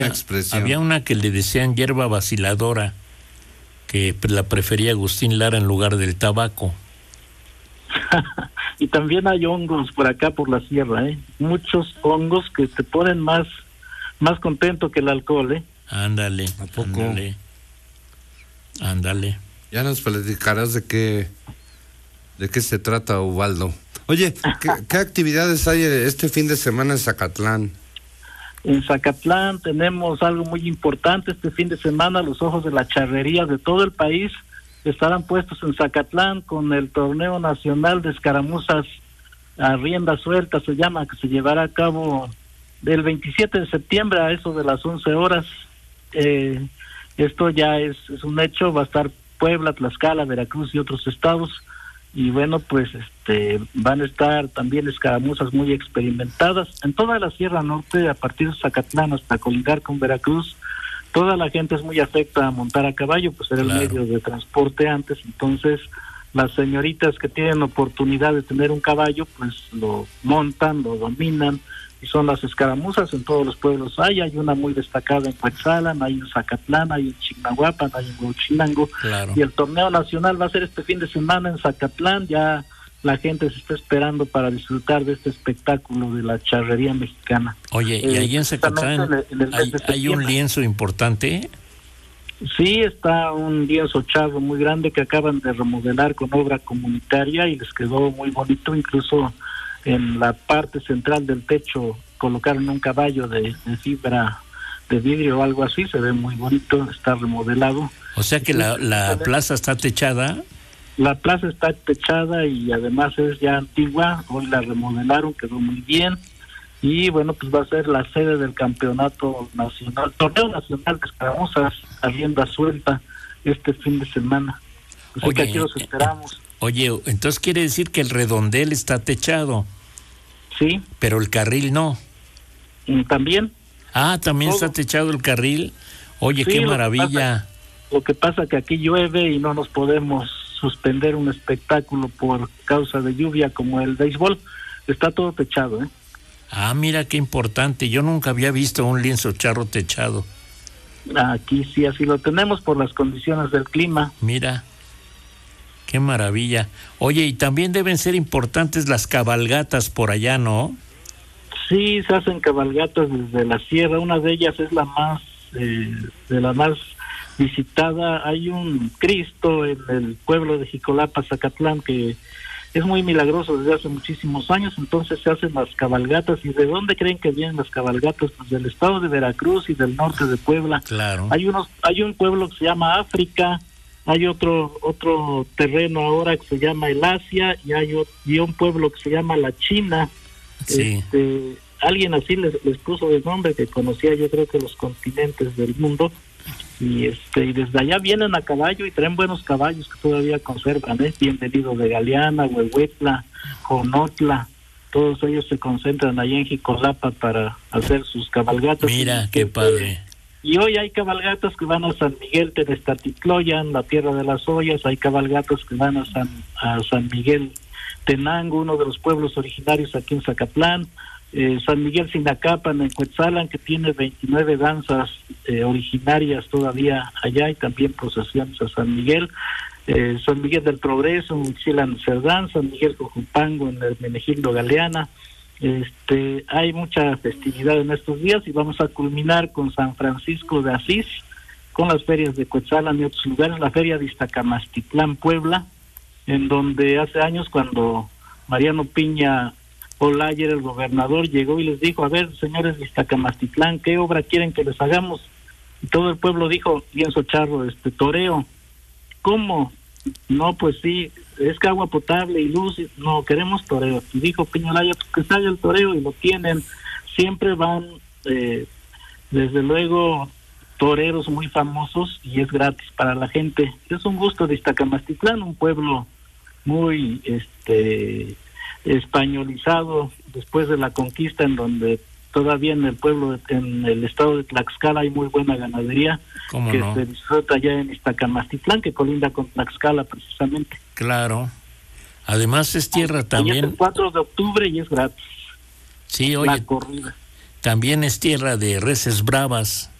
expresión. Había una que le decían hierba vaciladora, que la prefería Agustín Lara en lugar del tabaco. Y también hay hongos por acá por la sierra, muchos hongos que te ponen más contento que el alcohol, Ándale, ¿A poco? ándale. Ya nos platicarás de qué se trata, Ubaldo. Oye, ¿qué actividades hay este fin de semana en Zacatlán? En Zacatlán tenemos algo muy importante este fin de semana. Los ojos de la charrería de todo el país estarán puestos en Zacatlán con el torneo nacional de escaramuzas a rienda suelta, se llama, que se llevará a cabo del 27 de septiembre a eso de las 11 horas. Esto ya es un hecho, va a estar Puebla, Tlaxcala, Veracruz y otros estados. Y bueno, pues van a estar también escaramuzas muy experimentadas en toda la Sierra Norte, a partir de Zacatlán hasta colindar con Veracruz. Toda la gente es muy afecta a montar a caballo, pues era el medio de transporte antes. Entonces las señoritas que tienen oportunidad de tener un caballo, pues lo montan, lo dominan, y son las escaramuzas. En todos los pueblos hay una muy destacada en Cuetzalan, hay en Zacatlán, hay en Chignahuapan, hay en Huachinango. Claro. Y el torneo nacional va a ser este fin de semana en Zacatlán. Ya la gente se está esperando para disfrutar de este espectáculo de la charrería mexicana. Oye, y ahí en Zacatlán hay un lienzo importante. Sí, está un lienzo charro muy grande que acaban de remodelar con obra comunitaria y les quedó muy bonito. Incluso en la parte central del techo colocaron un caballo de fibra de vidrio o algo así, se ve muy bonito, está remodelado. O sea que la plaza está techada. La plaza está techada y además es ya antigua, hoy la remodelaron, quedó muy bien. Y bueno, pues va a ser la sede del campeonato nacional, torneo nacional de escaramuzas a rienda suelta este fin de semana. Pues que aquí los esperamos. Oye, entonces quiere decir que el redondel está techado. Sí. Pero el carril no. También. También está techado el carril. Oye, sí, qué maravilla. Lo que pasa que aquí llueve y no nos podemos suspender un espectáculo por causa de lluvia como el béisbol. Está todo techado, mira qué importante. Yo nunca había visto un lienzo charro techado. Aquí sí, así lo tenemos por las condiciones del clima. Mira. Qué maravilla. Oye, y también deben ser importantes las cabalgatas por allá, ¿no? Sí, se hacen cabalgatas desde la sierra. Una de ellas es la más visitada. Hay un Cristo en el pueblo de Jicolapa, Zacatlán, que es muy milagroso desde hace muchísimos años. Entonces se hacen las cabalgatas. ¿Y de dónde creen que vienen las cabalgatas? Pues del estado de Veracruz y del norte de Puebla. Claro. Hay un pueblo que se llama África. Hay otro terreno ahora que se llama el Asia y un pueblo que se llama la China. Sí. Alguien así les puso de nombre, que conocía yo creo que los continentes del mundo. Y desde allá vienen a caballo y traen buenos caballos que todavía conservan, bienvenido de Galeana, Huehuetla, Conotla. Todos ellos se concentran allá en Jicolapa para hacer sus cabalgatas. Mira, qué padre. Y hoy hay cabalgatas que van a San Miguel Tenextatitloyan, la tierra de las ollas. Hay cabalgatas que van a San Miguel Tenango, uno de los pueblos originarios aquí en Zacatlán. San Miguel Sinacapan en Cuetzalan, que tiene 29 danzas originarias todavía allá, y también procesiones a San Miguel. San Miguel del Progreso en Uxilan Cerdán, San Miguel Cojupango en Hermenegildo Galeana. Hay mucha festividad en estos días y vamos a culminar con San Francisco de Asís, con las ferias de Cuetzalan y otros lugares, la feria de Iztacamastitlán, Puebla, en donde hace años, cuando Mariano Piña Olayer, el gobernador, llegó y les dijo: a ver, señores de Iztacamastitlán, ¿qué obra quieren que les hagamos? Y todo el pueblo dijo: lienzo charro, toreo. ¿Cómo? No, pues sí, es que agua potable y luz, no, queremos toreo. Y dijo Piña Olayer: pues que salga el toreo, y lo tienen. Siempre van, desde luego, toreros muy famosos, y es gratis para la gente. Es un gusto de Iztacamastitlán, un pueblo muy españolizado después de la conquista, en donde todavía en el pueblo, en el estado de Tlaxcala, hay muy buena ganadería que no se disfruta allá en Iztacamastitlán, que colinda con Tlaxcala precisamente. Claro. Además es tierra también. Es el 4 de octubre y es gratis. Sí, oye, la corrida. también es tierra de reses bravas.